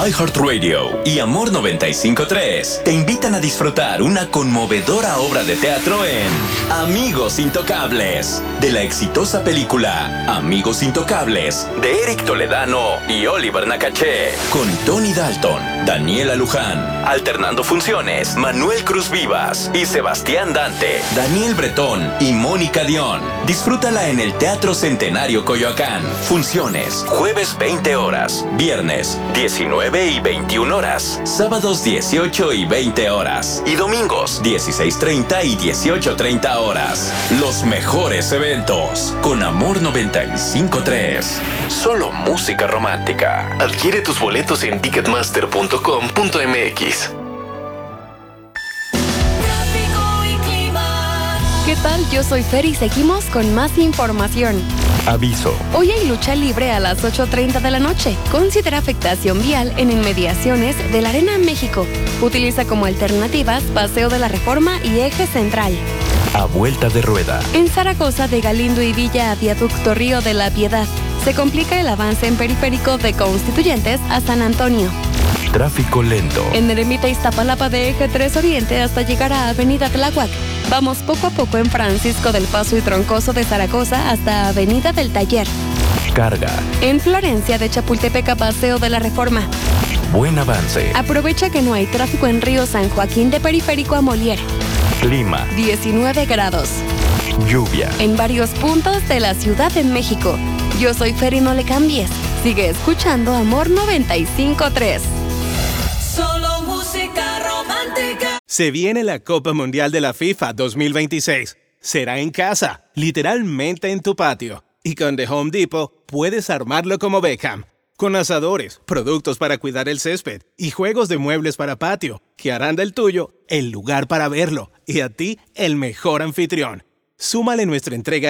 iHeartRadio y Amor 95.3 te invitan a disfrutar una conmovedora obra de teatro en Amigos Intocables, de la exitosa película Amigos Intocables, de Eric Toledano y Oliver Nakache, con Tony Dalton, Daniela Luján, alternando funciones, Manuel Cruz Vivas y Sebastián Dante, Daniel Bretón y Mónica Dion. Disfrútala en el Teatro Centenario Coyoacán. Funciones, jueves 20 horas, viernes 19 y 21 horas, sábados 18 y 20 horas y domingos 16:30 y 18:30 horas. Los mejores eventos con Amor 95.3. Solo música romántica. Adquiere tus boletos en ticketmaster.com.mx. ¿Qué tal? Yo soy Fer y seguimos con más información. Aviso. Hoy hay lucha libre a las 8:30 de la noche. Considera afectación vial en inmediaciones de la Arena México. Utiliza como alternativas Paseo de la Reforma y Eje Central. A vuelta de rueda. En Zaragoza, de Galindo y Villa a Viaducto Río de la Piedad, se complica el avance en periférico de Constituyentes a San Antonio. Tráfico lento. En Eremita Iztapalapa, de Eje 3 Oriente hasta llegar a Avenida Tláhuac. Vamos poco a poco en Francisco del Paso y Troncoso de Zaragoza hasta Avenida del Taller. Carga. En Florencia, de Chapultepec a Paseo de la Reforma. Buen avance. Aprovecha que no hay tráfico en Río San Joaquín, de Periférico a Molière. Clima. 19 grados. Lluvia. En varios puntos de la Ciudad de México. Yo soy Fer y no le cambies. Sigue escuchando Amor 95.3. Solo música romántica. Se viene la Copa Mundial de la FIFA 2026. Será en casa, literalmente en tu patio. Y con The Home Depot puedes armarlo como Beckham. Con asadores, productos para cuidar el césped y juegos de muebles para patio, que harán del tuyo el lugar para verlo y a ti el mejor anfitrión. Súmale nuestra entrega